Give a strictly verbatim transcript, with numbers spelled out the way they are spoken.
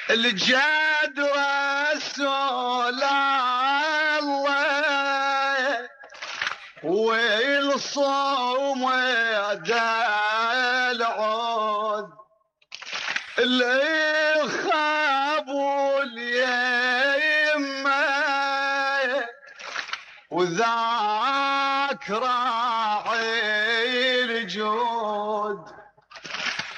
الجد رسول الله والصوم دا العود اللي خابوا اليمه وذاك راعي الجود